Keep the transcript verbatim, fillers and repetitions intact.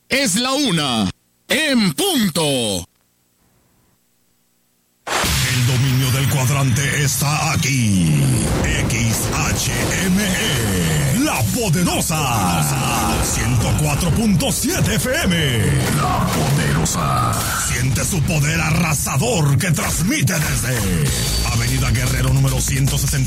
es la una. En punto. El dominio del cuadrante está aquí. X H M E, La Poderosa. ciento cuatro punto siete F M. La Poderosa. Siente su poder arrasador que transmite desde Avenida Guerrero número ciento sesenta